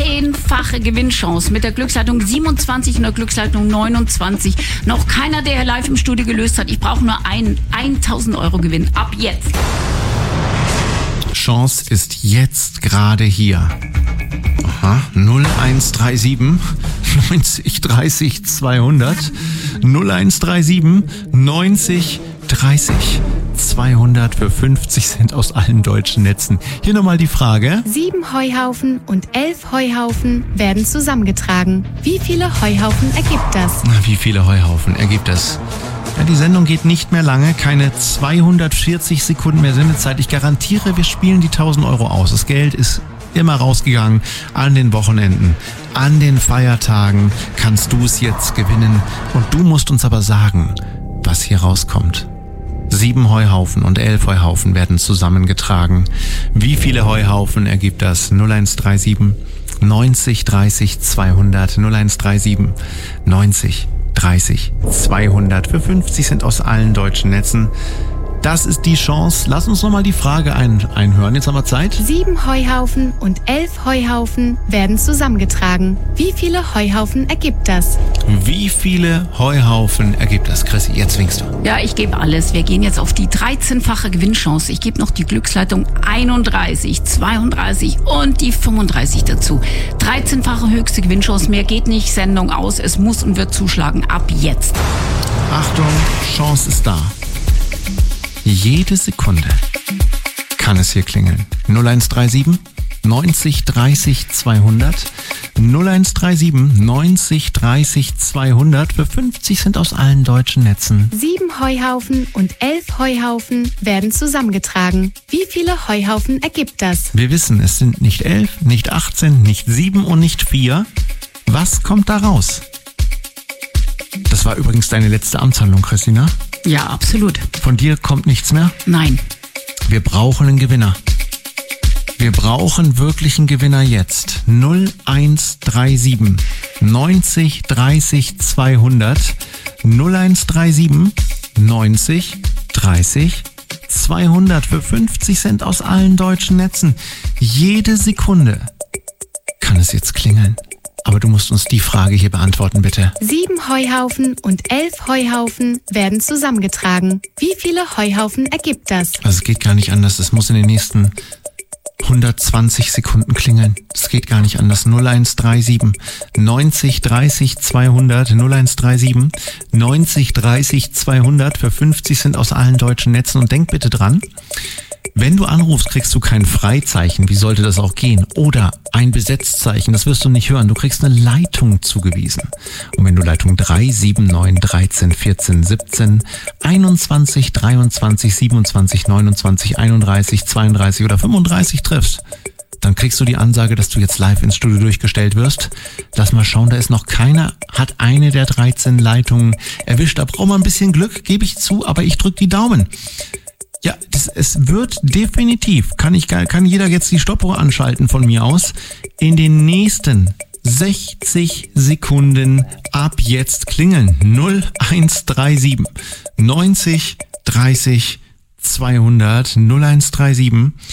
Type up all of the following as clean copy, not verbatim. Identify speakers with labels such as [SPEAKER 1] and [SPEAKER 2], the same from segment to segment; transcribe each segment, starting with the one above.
[SPEAKER 1] 10-fache Gewinnchance mit der Glücksleitung 27 und der Glücksleitung 29. Noch keiner, der hier live im Studio gelöst hat. Ich brauche nur einen 1.000 Euro Gewinn. Ab jetzt.
[SPEAKER 2] Chance ist jetzt gerade hier. Aha, 0137 90 30 200 0137 90 30 200 für 50 Cent aus allen deutschen Netzen. Hier nochmal die Frage.
[SPEAKER 3] 7 Heuhaufen und 11 Heuhaufen werden zusammengetragen. Wie viele Heuhaufen ergibt das?
[SPEAKER 2] Wie viele Heuhaufen ergibt das? Ja, die Sendung geht nicht mehr lange, keine 240 Sekunden mehr Sendezeit. Ich garantiere, wir spielen die 1.000 Euro aus. Das Geld ist immer rausgegangen an den Wochenenden, an den Feiertagen kannst du es jetzt gewinnen. Und du musst uns aber sagen, was hier rauskommt. 7 Heuhaufen und 11 Heuhaufen werden zusammengetragen. Wie viele Heuhaufen ergibt das? 0137 90 30 200 0137 90 30 200 für 50 Cent aus allen deutschen Netzen. Das ist die Chance. Lass uns nochmal die Frage einhören. Jetzt haben wir Zeit.
[SPEAKER 3] 7 Heuhaufen und 11 Heuhaufen werden zusammengetragen. Wie viele Heuhaufen ergibt das?
[SPEAKER 2] Wie viele Heuhaufen ergibt das? Chrissy, jetzt winkst du.
[SPEAKER 1] Ja, ich gebe alles. Wir gehen jetzt auf die 13-fache Gewinnchance. Ich gebe noch die Glücksleitung 31, 32 und die 35 dazu. 13-fache höchste Gewinnchance. Mehr geht nicht. Sendung aus. Es muss und wird zuschlagen. Ab jetzt.
[SPEAKER 2] Achtung, Chance ist da. Jede Sekunde kann es hier klingeln. 0137 90 30 200 0137 90 30 200 für 50 Cent aus allen deutschen Netzen.
[SPEAKER 3] 7 Heuhaufen und 11 Heuhaufen werden zusammengetragen. Wie viele Heuhaufen ergibt das?
[SPEAKER 2] Wir wissen, es sind nicht 11, nicht 18, nicht 7 und nicht 4. Was kommt da raus? Das war übrigens deine letzte Amtshandlung, Christina.
[SPEAKER 1] Ja, absolut.
[SPEAKER 2] Von dir kommt nichts mehr?
[SPEAKER 1] Nein.
[SPEAKER 2] Wir brauchen einen Gewinner. Wir brauchen wirklich einen Gewinner jetzt. 0137 90 30 200 0137 90 30 200 für 50 Cent aus allen deutschen Netzen. Jede Sekunde kann es jetzt klingeln. Aber du musst uns die Frage hier beantworten, bitte.
[SPEAKER 3] 7 Heuhaufen und 11 Heuhaufen werden zusammengetragen. Wie viele Heuhaufen ergibt das?
[SPEAKER 2] Also es geht gar nicht anders. Es muss in den nächsten 120 Sekunden klingeln. Es geht gar nicht anders. 0137 90 30 200 0137 90 30 200 für 50 Cent aus allen deutschen Netzen. Und denk bitte dran, wenn du anrufst, kriegst du kein Freizeichen. Wie sollte das auch gehen? Oder ein Besetzzeichen. Das wirst du nicht hören. Du kriegst eine Leitung zugewiesen. Und wenn du Leitung 3, 7, 9, 13, 14, 17, 21, 23, 27, 29, 31, 32 oder 35 triffst, dann kriegst du die Ansage, dass du jetzt live ins Studio durchgestellt wirst. Lass mal schauen, da ist noch keiner, hat eine der 13 Leitungen erwischt. Da braucht man ein bisschen Glück, gebe ich zu, aber ich drück die Daumen. Ja, es wird definitiv, kann jeder jetzt die Stoppuhr anschalten von mir aus, in den nächsten 60 Sekunden ab jetzt klingeln. 0137 90 30 200 0137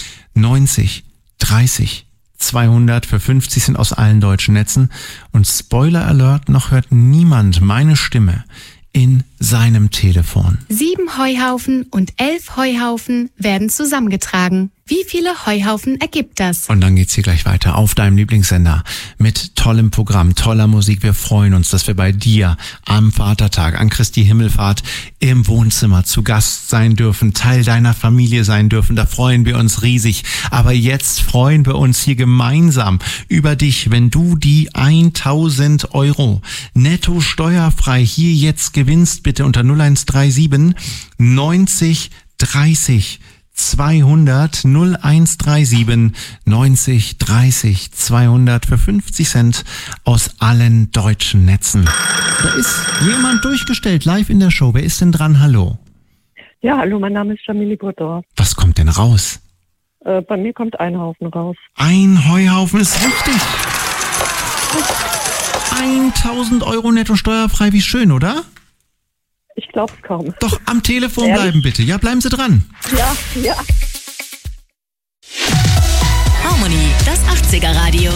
[SPEAKER 2] 90 30 200 für 50 Cent aus allen deutschen Netzen. Und Spoiler Alert, noch hört niemand meine Stimme in seinem Telefon.
[SPEAKER 3] 7 Heuhaufen und 11 Heuhaufen werden zusammengetragen. Wie viele Heuhaufen ergibt das?
[SPEAKER 2] Und dann geht's hier gleich weiter auf deinem Lieblingssender mit tollem Programm, toller Musik. Wir freuen uns, dass wir bei dir am Vatertag, an Christi Himmelfahrt im Wohnzimmer zu Gast sein dürfen, Teil deiner Familie sein dürfen. Da freuen wir uns riesig. Aber jetzt freuen wir uns hier gemeinsam über dich, wenn du die 1.000 Euro netto steuerfrei hier jetzt gewinnst. Bitte unter 0137 90 30 200 0137 90 30 200 für 50 Cent aus allen deutschen Netzen. Da ist jemand durchgestellt, live in der Show. Wer ist denn dran? Hallo.
[SPEAKER 4] Ja, hallo, mein Name ist Jamili Bordor.
[SPEAKER 2] Was kommt denn raus?
[SPEAKER 4] Bei mir kommt ein Haufen raus.
[SPEAKER 2] Ein Heuhaufen ist richtig. 1.000 Euro netto steuerfrei, wie schön, oder?
[SPEAKER 4] Ich glaub's kaum.
[SPEAKER 2] Doch am Telefon
[SPEAKER 4] Ehrlich?
[SPEAKER 2] bleiben bitte. Ja, bleiben Sie dran.
[SPEAKER 4] Ja.
[SPEAKER 5] Harmony, das 80er Radio.